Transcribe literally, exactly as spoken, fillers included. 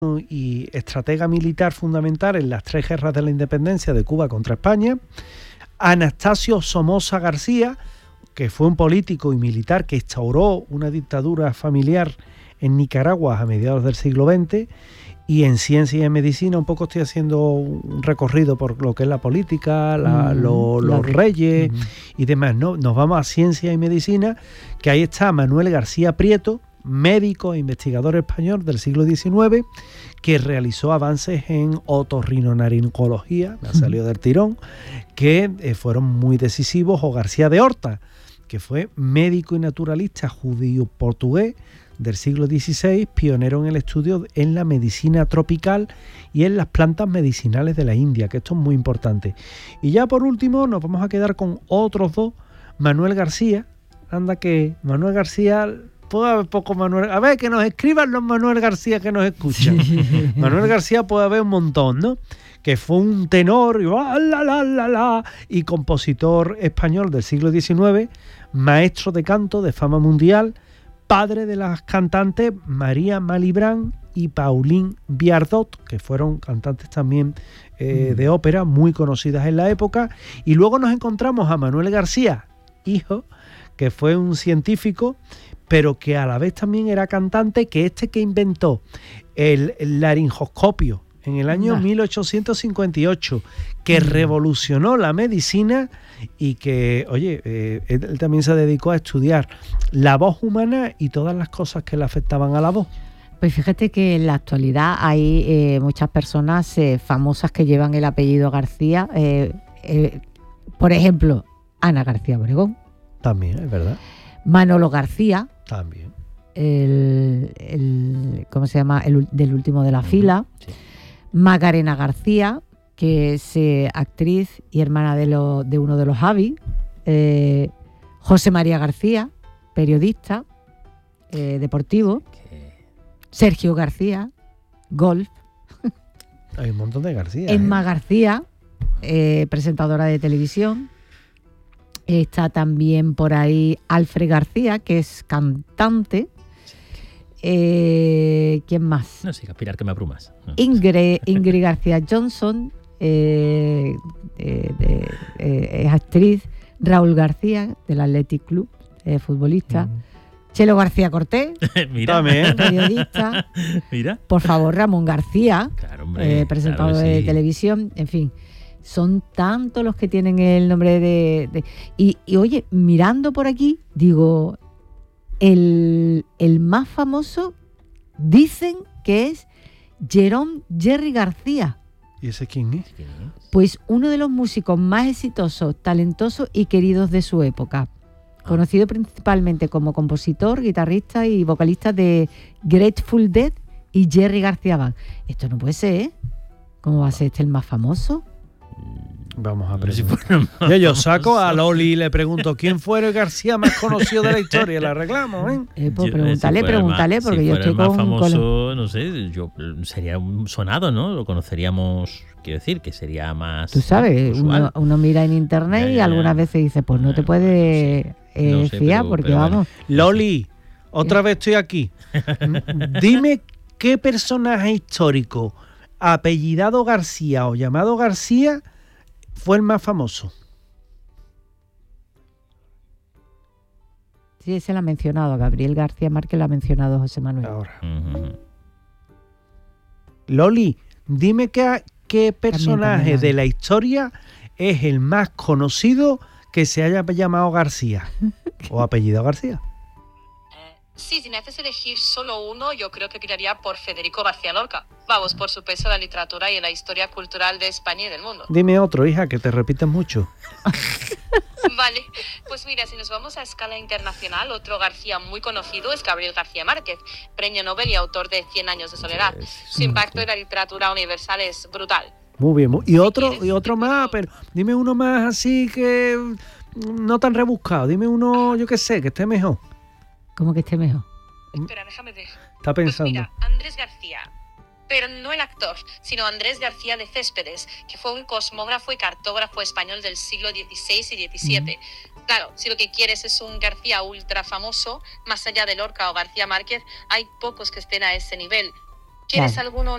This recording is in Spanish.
y estratega militar fundamental en las tres guerras de la independencia de Cuba contra España. Anastasio Somoza García, que fue un político y militar que instauró una dictadura familiar en Nicaragua a mediados del siglo veinte. Y en ciencia y en medicina un poco estoy haciendo un recorrido por lo que es la política, la, mm, lo, los de... reyes mm. y demás, ¿no? Nos vamos a ciencia y medicina, que ahí está Manuel García Prieto, médico e investigador español del siglo diecinueve, que realizó avances en otorrinolaringología, me ha salido del tirón, que eh, fueron muy decisivos, o García de Horta, que fue médico y naturalista judío-portugués del siglo dieciséis, pionero en el estudio en la medicina tropical y en las plantas medicinales de la India, que esto es muy importante. Y ya por último nos vamos a quedar con otros dos, Manuel García, anda que Manuel García... Puede haber poco Manuel... A ver, que nos escriban los Manuel García que nos escuchan. Sí. Manuel García puede haber un montón, ¿no? Que fue un tenor y, la, la, la, la, y compositor español del siglo diecinueve, maestro de canto de fama mundial, padre de las cantantes María Malibran y Pauline Viardot, que fueron cantantes también eh, mm. de ópera, muy conocidas en la época. Y luego nos encontramos a Manuel García, hijo, que fue un científico, pero que a la vez también era cantante, que este que inventó el, el laringoscopio en el año nah. mil ochocientos cincuenta y ocho, que mm. revolucionó la medicina y que, oye, eh, él también se dedicó a estudiar la voz humana y todas las cosas que le afectaban a la voz. Pues fíjate que en la actualidad hay eh, muchas personas eh, famosas que llevan el apellido García. Eh, eh, por ejemplo, Ana García Obregón. También, es verdad. Manolo García. También. El, el, ¿Cómo se llama? El del último de la uh-huh. fila. Sí. Macarena García, que es eh, actriz y hermana de, lo, de uno de los Javi. Eh, José María García, periodista eh, deportivo. ¿Qué? Sergio García, golf. Hay un montón de García. Emma ¿eh? García, eh, presentadora de televisión. Está también por ahí Alfred García, que es cantante. Eh, ¿Quién más? No sigas, Pilar, que me abrumas. No. Ingrid, Ingrid García Johnson, eh, eh, de, eh, es actriz. Raúl García, del Athletic Club, eh, futbolista. Mm. Chelo García Cortés, Mira. periodista. Mira. Por favor, Ramón García, claro, hombre, eh, presentador claro, de sí. televisión. En fin, son tantos los que tienen el nombre de... de y, y oye, mirando por aquí, digo, el, el más famoso dicen que es Jerome Jerry García. ¿Y ese quién es? Pues uno de los músicos más exitosos, talentosos y queridos de su época. Ah. Conocido principalmente como compositor, guitarrista y vocalista de Grateful Dead y Jerry García Band. Esto no puede ser, ¿eh? ¿Cómo va a ser este el más famoso? Vamos a preguntar. Yo, yo saco a Loli y le pregunto quién fue el García más conocido de la historia. La arreglamos, ¿eh? eh pues pregúntale, si pregúntale, más, porque si yo estoy el más con... famoso, con... no sé, yo sería un sonado, ¿no? Lo conoceríamos, quiero decir, que sería más... Tú sabes, uno, uno mira en internet ya, ya, y algunas veces dice, pues no te puedes no sé. eh, no sé, fiar, pero, porque pero vamos... Bueno. Loli, otra vez estoy aquí. Dime qué personaje histórico apellidado García o llamado García fue el más famoso. Sí, se lo ha mencionado. Gabriel García Márquez lo ha mencionado José Manuel. Ahora. Uh-huh. Loli, dime qué, qué personaje también, también, de la historia es el más conocido que se haya llamado García o apellidado García. Sí, si me haces elegir solo uno, yo creo que tiraría por Federico García Lorca. Vamos, por su peso en la literatura y en la historia cultural de España y del mundo. Dime otro, hija, que te repites mucho. Vale, pues mira, si nos vamos a escala internacional, otro García muy conocido es Gabriel García Márquez, premio Nobel y autor de Cien años de soledad. Su impacto en la literatura universal es brutal. Muy bien, y otro, y otro más, pero dime uno más así que no tan rebuscado. Dime uno, yo qué sé, que esté mejor. ¿Cómo que esté mejor? Espera, déjame ver. Está pensando. Pues mira, Andrés García. Pero no el actor, sino Andrés García de Céspedes, que fue un cosmógrafo y cartógrafo español del siglo dieciséis y diecisiete. Mm. Claro, si lo que quieres es un García ultra famoso, más allá de Lorca o García Márquez, hay pocos que estén a ese nivel. ¿Quieres claro. alguno